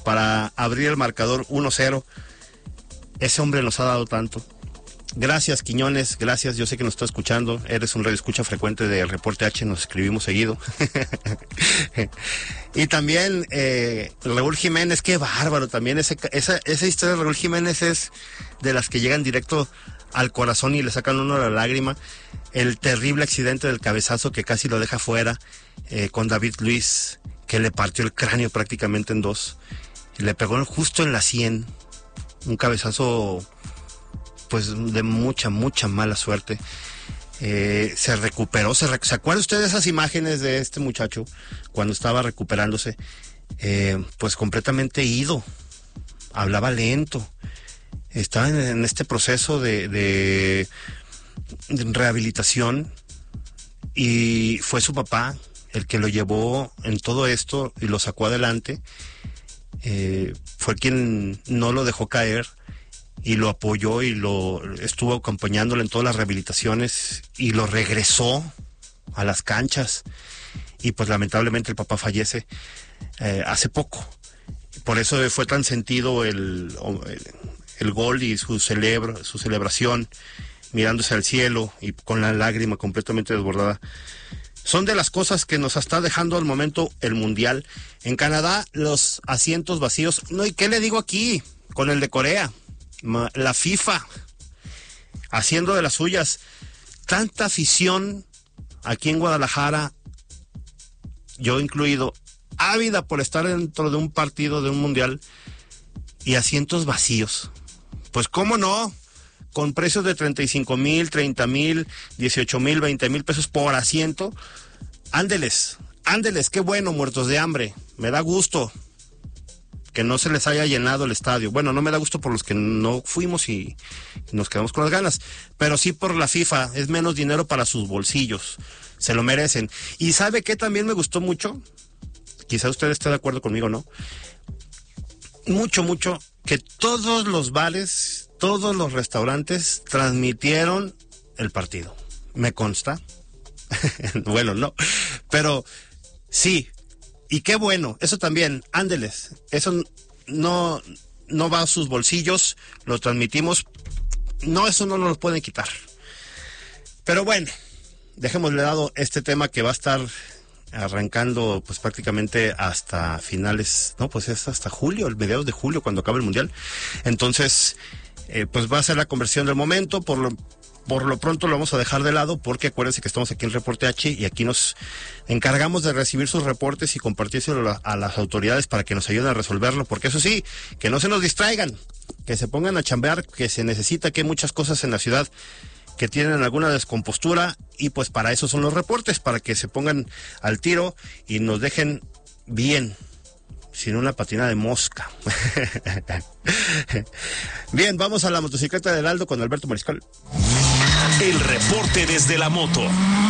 para abrir el marcador 1-0. Ese hombre nos ha dado tanto. Gracias, Quiñones, gracias, yo sé que nos está escuchando, eres un radioescucha frecuente de Reporte H, nos escribimos seguido. Y también Raúl Jiménez, qué bárbaro, también esa historia de Raúl Jiménez es de las que llegan directo al corazón y le sacan uno la lágrima. El terrible accidente del cabezazo que casi lo deja fuera, con David Luiz, que le partió el cráneo prácticamente en dos, le pegó justo en la sien, un cabezazo pues de mucha mala suerte. Se recuperó, ¿se acuerda usted de esas imágenes de este muchacho cuando estaba recuperándose? Pues completamente ido, hablaba lento, estaba en este proceso de rehabilitación, y fue su papá el que lo llevó en todo esto y lo sacó adelante. Fue quien no lo dejó caer y lo apoyó y lo estuvo acompañándolo en todas las rehabilitaciones y lo regresó a las canchas. Y pues lamentablemente el papá fallece hace poco. Por eso fue tan sentido el gol y su celebración, mirándose al cielo y con la lágrima completamente desbordada. Son de las cosas que nos está dejando al momento el Mundial. En Canadá, los asientos vacíos. No, ¿y qué le digo aquí con el de Corea? La FIFA haciendo de las suyas. Tanta afición aquí en Guadalajara, yo incluido, ávida por estar dentro de un partido de un mundial, y asientos vacíos. Pues cómo no, con precios de 35,000, 30,000, 18,000, 20,000 pesos por asiento. Ándeles, qué bueno, muertos de hambre, me da gusto que no se les haya llenado el estadio. Bueno, no me da gusto por los que no fuimos y nos quedamos con las ganas, pero sí por la FIFA, es menos dinero para sus bolsillos, se lo merecen. Y ¿sabe qué también me gustó mucho? Quizá usted esté de acuerdo conmigo, ¿no? Mucho, que todos los bares, todos los restaurantes transmitieron el partido. Me consta. Bueno, no, pero sí. Y qué bueno, eso también, ándeles, eso no va a sus bolsillos, lo transmitimos, no, eso no nos lo pueden quitar. Pero bueno, dejémosle de lado este tema que va a estar arrancando pues prácticamente hasta finales, no, pues es hasta julio, el mediados de julio cuando acabe el Mundial. Entonces, pues va a ser la conversión del momento, por lo pronto lo vamos a dejar de lado, porque acuérdense que estamos aquí en Reporte H y aquí nos encargamos de recibir sus reportes y compartírselo a las autoridades para que nos ayuden a resolverlo, porque eso sí, que no se nos distraigan, que se pongan a chambear, que se necesita, que hay muchas cosas en la ciudad que tienen alguna descompostura, y pues para eso son los reportes, para que se pongan al tiro y nos dejen bien, sin una patina de mosca. Bien, vamos a la motocicleta del Aldo con Alberto Mariscal. El reporte desde la moto.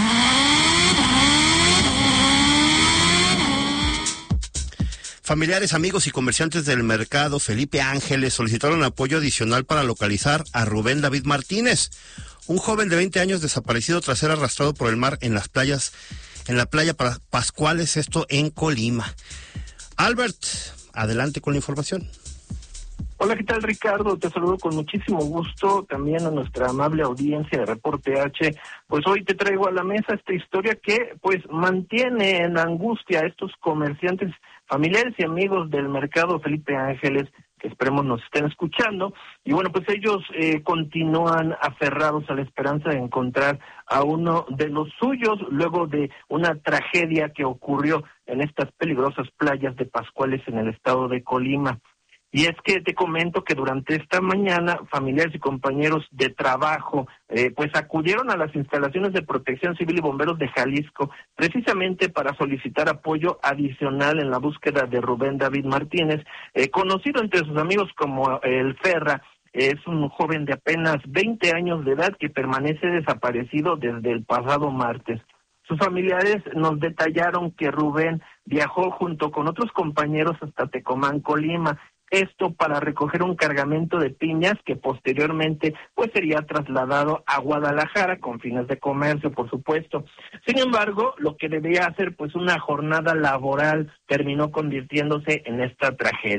Familiares, amigos y comerciantes del mercado Felipe Ángeles solicitaron apoyo adicional para localizar a Rubén David Martínez, un joven de 20 años desaparecido tras ser arrastrado por el mar en la playa Pascuales, esto en Colima. Albert, adelante con la información. Hola, ¿qué tal, Ricardo? Te saludo con muchísimo gusto, también a nuestra amable audiencia de Reporte H. Pues hoy te traigo a la mesa esta historia que pues mantiene en angustia a estos comerciantes, familiares y amigos del mercado Felipe Ángeles, que esperemos nos estén escuchando. Y bueno, pues ellos continúan aferrados a la esperanza de encontrar a uno de los suyos luego de una tragedia que ocurrió en estas peligrosas playas de Pascuales en el estado de Colima. Y es que te comento que durante esta mañana familiares y compañeros de trabajo pues acudieron a las instalaciones de Protección Civil y Bomberos de Jalisco precisamente para solicitar apoyo adicional en la búsqueda de Rubén David Martínez, conocido entre sus amigos como el Ferra. Es un joven de apenas 20 años de edad que permanece desaparecido desde el pasado martes. Sus familiares nos detallaron que Rubén viajó junto con otros compañeros hasta Tecomán, Colima. Esto para recoger un cargamento de piñas que posteriormente pues sería trasladado a Guadalajara con fines de comercio, por supuesto. Sin embargo, lo que debía hacer pues una jornada laboral terminó convirtiéndose en esta tragedia.